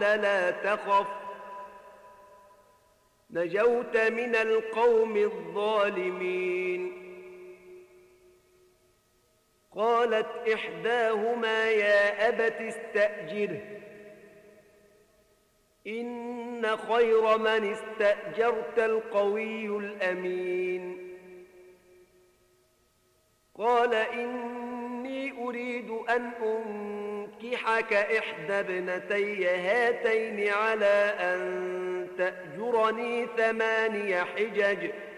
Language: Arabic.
لا تخف نجوت من القوم الظالمين. قالت إحداهما يا أبت استأجره إن خير من استأجرت القوي الأمين. قال إني أريد أن أنكحك إحدى ابنتي هاتين على أن تأجرني 8 حجج